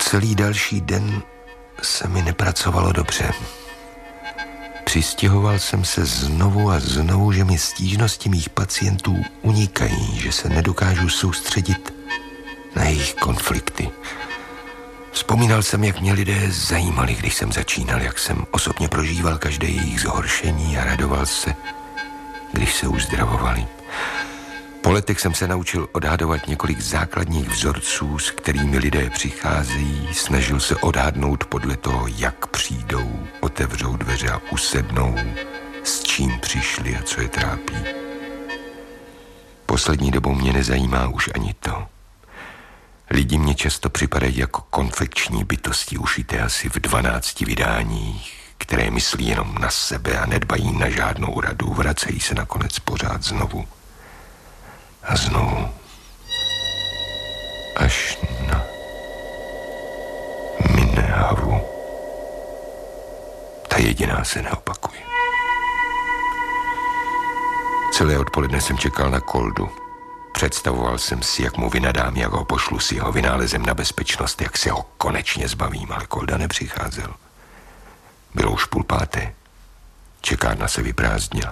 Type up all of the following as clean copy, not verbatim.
Celý další den se mi nepracovalo dobře. Přistěhoval jsem se znovu a znovu, že mi stížnosti mých pacientů unikají, že se nedokážu soustředit na jejich konflikty. Vzpomínal jsem, jak mě lidé zajímali, když jsem začínal, jak jsem osobně prožíval každé jejich zhoršení a radoval se, když se uzdravovali. Po letech jsem se naučil odhadovat několik základních vzorců, s kterými lidé přicházejí. Snažil se odhadnout podle toho, jak přijdou, otevřou dveře a usednou, s čím přišli a co je trápí. Poslední dobou mě nezajímá už ani to. Lidi mě často připadají jako konfekční bytosti ušité asi v 12 vydáních, které myslí jenom na sebe a nedbají na žádnou radu. Vracejí se nakonec pořád znovu a znovu. Až na Minnehavu. Ta jediná se neopakuje. Celé odpoledne jsem čekal na Koldu. Představoval jsem si, jak mu vynadám, jak ho pošlu s jeho vynálezem na bezpečnost, jak se ho konečně zbavím, ale Kolda nepřicházel. Bylo už 5:30. Čekárna se vyprázdnila.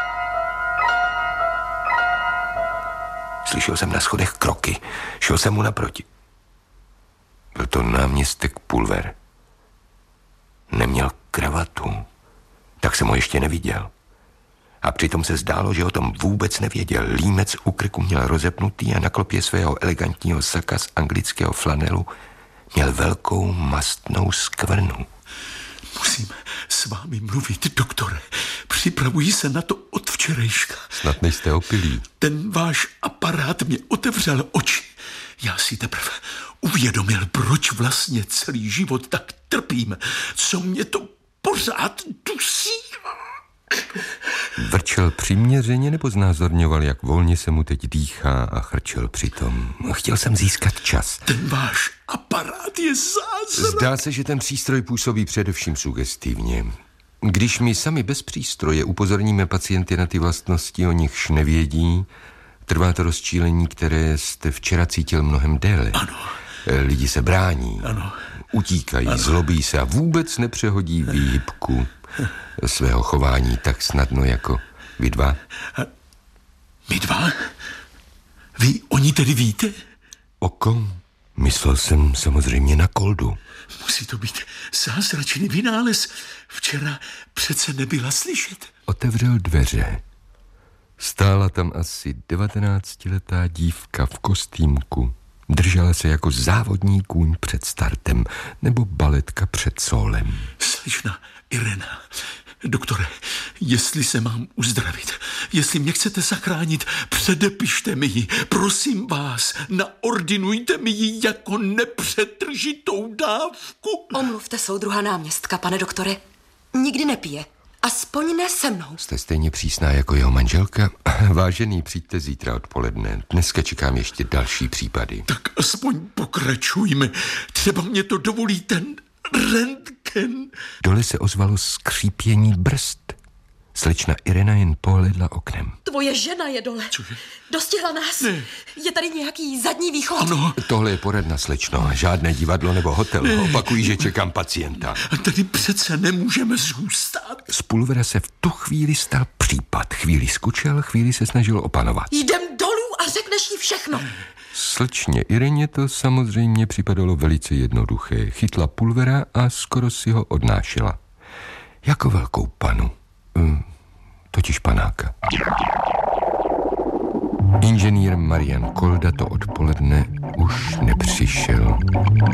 Slyšel jsem na schodech kroky. Šel jsem mu naproti. Byl to náměstek Pulver. Neměl kravatu. Tak jsem ho ještě neviděl. A přitom se zdálo, že o tom vůbec nevěděl. Límec u krku měl rozepnutý a na klopě svého elegantního saka z anglického flanelu měl velkou mastnou skvrnu. Musím s vámi mluvit, doktore. Připravuji se na to od včerejška. Snad nejste opilí. Ten váš aparát mě otevřel oči. Já si teprve uvědomil, proč vlastně celý život tak trpím. Co mě to pořád dusí. Vrčel přiměřeně nebo znázorňoval, jak volně se mu teď dýchá a chrčel přitom? Chtěl jsem získat čas. Ten váš aparát je zázrak. Zdá se, že ten přístroj působí především sugestivně. Když my sami bez přístroje upozorníme pacienty na ty vlastnosti, o nichž nevědí, trvá to rozčílení, které jste včera cítil mnohem déle. Ano. Lidi se brání, ano. Utíkají, ano. Zlobí se a vůbec nepřehodí výhybku svého chování tak snadno jako vy dva. My dva? Vy o ní tedy víte? O kom? Myslel jsem samozřejmě na Koldu. Musí to být zázračný vynález. Včera přece nebyla slyšet. Otevřel dveře. Stála tam asi 19letá dívka v kostýmku. Držela se jako závodní kůň před startem nebo baletka před sólem. Slečna Irena, doktore, jestli se mám uzdravit, jestli mě chcete zachránit, předepište mi ji. Prosím vás, naordinujte mi ji jako nepřetržitou dávku. Omluvte soudruha náměstka, pane doktore. Nikdy nepije. Aspoň ne se mnou. Jste stejně přísná jako jeho manželka? Vážený, přijďte zítra odpoledne. Dneska čekám ještě další případy. Tak aspoň pokračujme. Třeba mě to dovolí ten rentgen. Dole se ozvalo skřípění brzd. Slečna Irena jen pohledla oknem. Tvoje žena je dole. Cože? Dostihla nás. Ne. Je tady nějaký zadní východ. Ano. Tohle je poradna, slečno. Žádné divadlo nebo hotel. Ne. Opakují, že čekám pacienta. A tady přece nemůžeme zůstat. Z Pulvera se v tu chvíli stal případ. Chvíli skučel, chvíli se snažil opanovat. Jdem dolů a řekneš jí všechno. Slečně Ireně to samozřejmě připadalo velice jednoduché. Chytla Pulvera a skoro si ho odnášela. Jako velkou panu. Totiž panáka. Inženýr Marian Kolda to odpoledne už nepřišel.